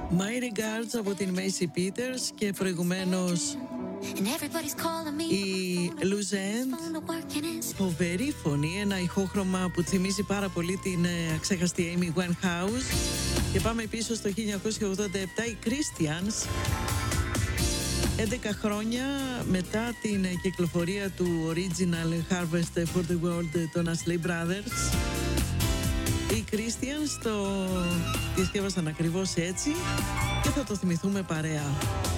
My Regards από την Macy Peters και προηγουμένως η Luzend. Φοβερή φωνή, ένα ηχόχρωμα που θυμίζει πάρα πολύ την αξέχαστη Amy Winehouse. Και πάμε πίσω στο 1987, οι Christians. 11 χρόνια μετά την κυκλοφορία του Original Harvest for the World των Ashley Brothers, οι Christians το διασκεύασαν ακριβώς έτσι και θα το θυμηθούμε παρέα.